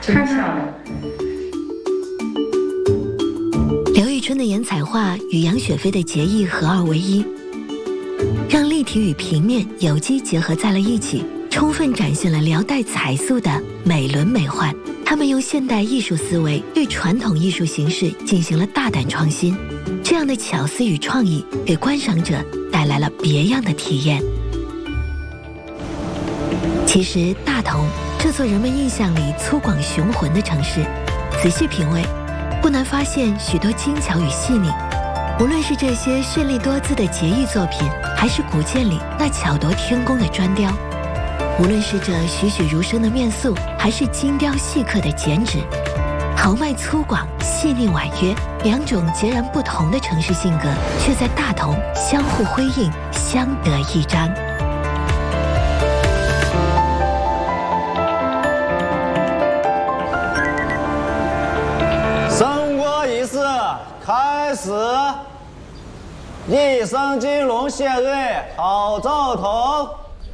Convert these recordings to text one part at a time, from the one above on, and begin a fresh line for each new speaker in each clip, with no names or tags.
真漂亮。
刘玉春的颜彩画与杨雪飞的结义合二为一，让立体与平面有机结合在了一起，充分展现了辽代彩塑的美轮美奂。他们用现代艺术思维对传统艺术形式进行了大胆创新，这样的巧思与创意给观赏者带来了别样的体验。其实大同这座人们印象里粗犷雄浑的城市，仔细品味不难发现许多精巧与细腻。无论是这些绚丽多姿的结义作品，还是古建里那巧夺天工的砖雕，无论是这栩栩如生的面塑，还是精雕细刻的剪纸，豪迈粗犷、细腻婉约，两种截然不同的城市性格，却在大同相互辉映，相得益彰。
升国仪式开始，一声金龙谢瑞好兆头，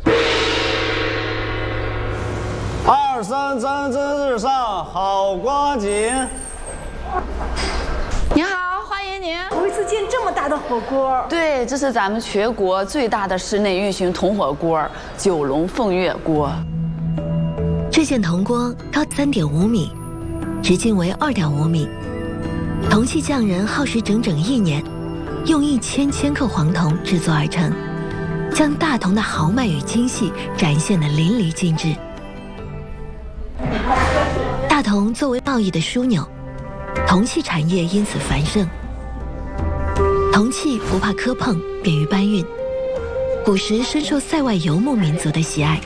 二声蒸蒸日上好光景。
您好，欢迎您。
头一次见这么大的火锅。
对，这是咱们全国最大的室内运行铜火锅——九龙凤月锅。
这件铜锅高3.5米，直径为2.5米。铜器匠人耗时整整1年，用1000千克黄铜制作而成，将大同的豪迈与精细展现得淋漓尽致。大同作为贸易的枢纽，铜器产业因此繁盛。铜器不怕磕碰，便于搬运，古时深受塞外游牧民族的喜爱。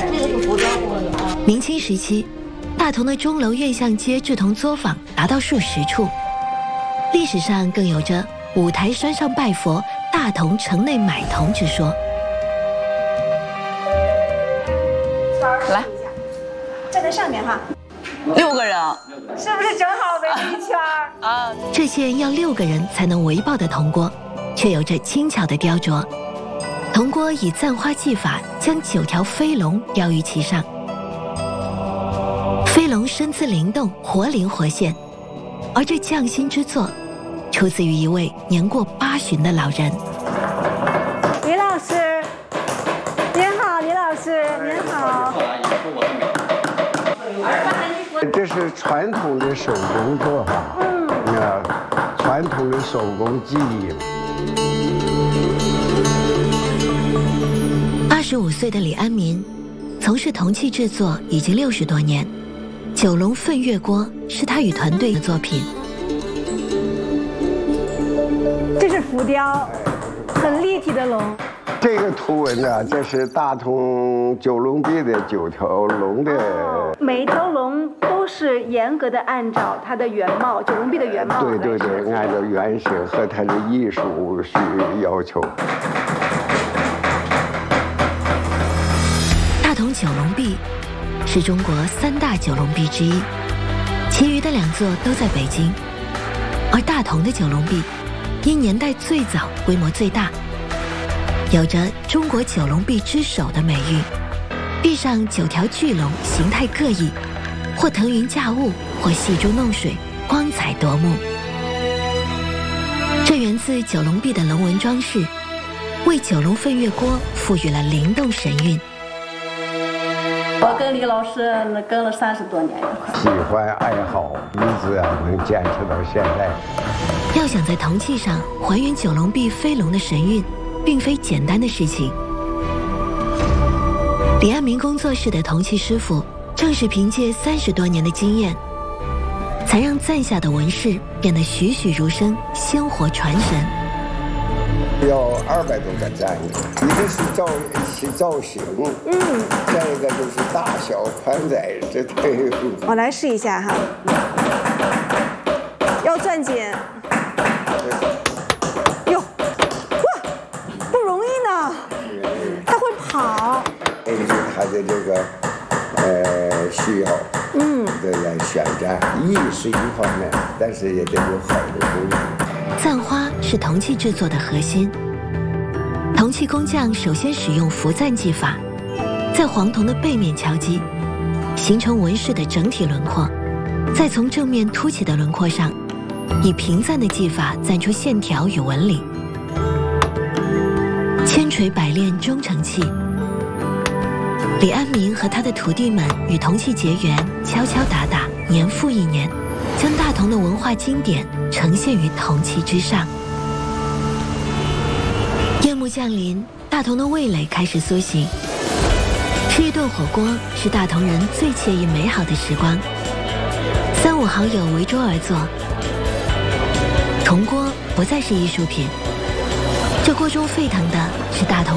明清时期，大同的钟楼院巷街制铜作坊达到数十处，历史上更有着五台山上拜佛，大同城内买铜之说。
来，
站在上面哈。
6个人，
是不是正好围着一圈
啊？
这件要6个人才能围抱的铜锅，却有着精巧的雕琢。铜锅以簪花技法将9条飞龙雕于其上，飞龙身姿灵动，活灵活现。而这匠心之作，出自于一位年过80的老人。
李老师，您好，李老师，您好。
这是传统的手工做法，传统的手工技艺。
25岁的李安民，从事铜器制作已经60多年。九龙凤月锅是他与团队的作品。
这是浮雕，很立体的龙。
这个图文呢，这是大同九龙壁的9条龙的。
每一条龙都是严格的按照它的原貌，九龙壁的原貌。
对对对，按照原型和它的艺术去要求。
大同九龙壁是中国3大九龙壁之一，其余的2座都在北京，而大同的九龙壁因年代最早、规模最大。 有着中国九龙壁之首的美誉，壁上9条巨龙形态各异，或腾云驾雾，或戏珠弄水，光彩夺目。这源自九龙壁的龙纹装饰，为九龙凤月锅赋予了灵动神韵。
我跟李老师跟了30多年，
喜欢爱好，一直能坚持到现在。
要想在铜器上还原九龙壁飞龙的神韵， 并非简单的事情。李安民工作室的铜器师傅，正是凭借30多年的经验，才让簪下的纹饰变得栩栩如生、鲜活传神。
要200多个簪子，一个是造型，再一个就是大小宽窄，这对。
我来试一下哈，要攥紧。
根据他的这个需要，对来选择，艺是一方面，但是也得有好的工艺。
簪花是铜器制作的核心。铜器工匠首先使用浮簪技法，在黄铜的背面敲击， 形成纹饰的整体轮廓，再从正面凸起的轮廓上，以平赞的技法赞出线条与纹理。千锤百炼终成器。李安民和他的徒弟们与铜器结缘，敲敲打打，年复一年，将大同的文化经典呈现于铜器之上。夜幕降临，大同的味蕾开始苏醒。吃一顿火锅是大同人最惬意美好的时光。3、5好友围桌而坐，铜锅不再是艺术品，这锅中沸腾的是大同